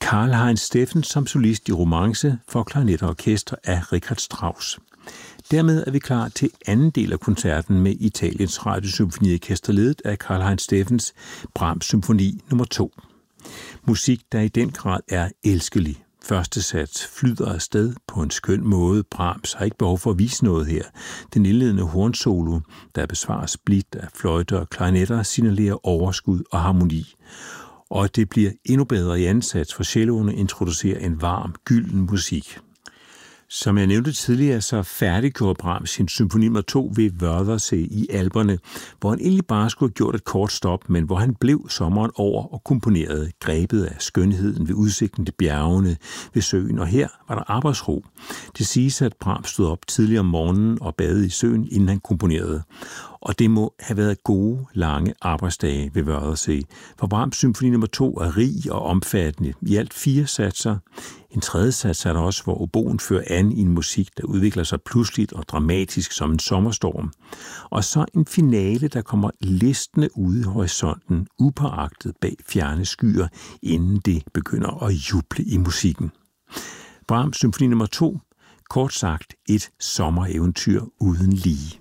Karl-Heinz Steffens som solist i Romance for klarinet og orkester af Richard Strauss. Dermed er vi klar til anden del af koncerten med Italiens Radiosymfoniorkester ledet af Karl-Heinz Steffens Brahms Symfoni nr. 2. Musik, der i den grad er elskelig. Første sats flyder afsted på en skøn måde. Brahms har ikke behov for at vise noget her. Den indledende hornsolo, der besvares blidt af fløjter og klarinetter, signalerer overskud og harmoni. Og det bliver endnu bedre i anden sats, for celloerne introducerer en varm, gylden musik. Som jeg nævnte tidligere, så færdiggjorde Brahms sin symfoni nr. 2 ved Wörthersee i Alperne, hvor han egentlig bare skulle have gjort et kort stop, men hvor han blev sommeren over og komponerede, grebet af skønheden ved udsigten til bjergene ved søen, og her var der arbejdsro. Det siges, at Brahms stod op tidligere om morgenen og badede i søen, inden han komponerede. Og det må have været gode, lange arbejdsdage ved Wörthersee, for Brahms symfoni nr. 2 er rig og omfattende. I alt 4 satser. En tredje sats er der også, hvor oboen fører an i en musik, der udvikler sig pludseligt og dramatisk som en sommerstorm. Og så en finale, der kommer listende ude i horisonten, upåagtet bag fjerne skyer, inden det begynder at juble i musikken. Brahms symfoni nr. 2, kort sagt et sommereventyr uden lige.